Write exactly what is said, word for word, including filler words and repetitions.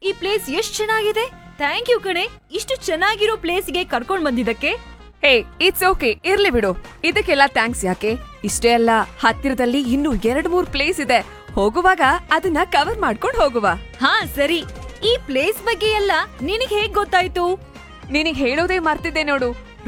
ಈ ಪ್ಲೇಸ್ ಎಷ್ಟ್ ಚೆನ್ನಾಗಿದೆ. ಥ್ಯಾಂಕ್ ಯು ಕಣೆ, ಇಷ್ಟು ಚೆನ್ನಾಗಿರೋ ಪ್ಲೇಸ್ಗೆ ಕರ್ಕೊಂಡ್ ಬಂದಿದ್ದಕ್ಕೆ. ಹೇ, ಇಟ್ಸ್ ಓಕೆ, ಇರ್ಲಿ ಬಿಡು. ಇದಕ್ಕೆಲ್ಲ ಥ್ಯಾಂಕ್ಸ್ ಯಾಕೆ? ಇಷ್ಟೇ ಅಲ್ಲ, ಹತ್ತಿರದಲ್ಲಿ ಇನ್ನೂ ಎರಡ್ ಮೂರ್ ಪ್ಲೇಸ್ ಇದೆ. ಹೋಗುವಾಗ ಅದನ್ನ ಕವರ್ ಮಾಡ್ಕೊಂಡ್ ಹೋಗುವ. ಹಾ ಸರಿ, ಈ ಪ್ಲೇಸ್ ಬಗ್ಗೆ ಎಲ್ಲ ನಿನಗ್ ಹೇಗ್ ಗೊತ್ತಾಯ್ತು? ನಿನಗ್ ಹೇಳೋದೇ ಮರ್ತಿದ್ದೆ ನೋಡು.